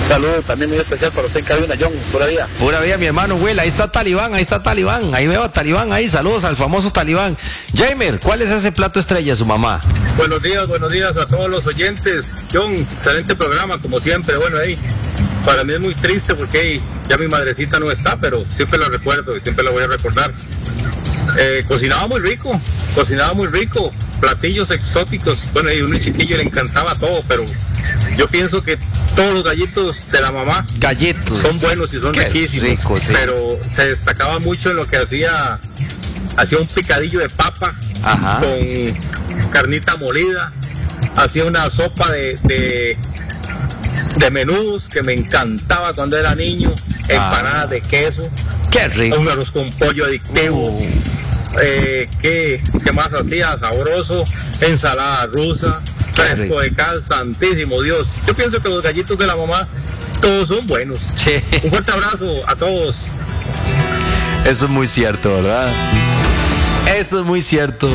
Saludos también muy especial para usted en cabina, John, pura vida. Pura vida, mi hermano, güey, ahí está Talibán, ahí veo a Talibán, ahí, saludos al famoso Talibán. Jamer, ¿cuál es ese plato estrella de su mamá? Buenos días a todos los oyentes. John, excelente programa, como siempre. Bueno, para mí es muy triste porque ya mi madrecita no está, pero siempre la recuerdo y siempre la voy a recordar. Cocinaba muy rico, platillos exóticos. Bueno, y a un chiquillo le encantaba todo, pero yo pienso que todos los gallitos de la mamá son buenos y son riquísimos, rico, sí. Pero se destacaba mucho en lo que hacía un picadillo de papa. Ajá. Con carnita molida, hacía una sopa de menudos que me encantaba cuando era niño, empanadas de queso, qué rico, un arroz con pollo adictivo. ¿Qué más hacía? Sabroso, ensalada rusa, fresco de cal, santísimo Dios. Yo pienso que los gallitos de la mamá todos son buenos. Sí. Un fuerte abrazo a todos. Eso es muy cierto, ¿verdad? Eso es muy cierto.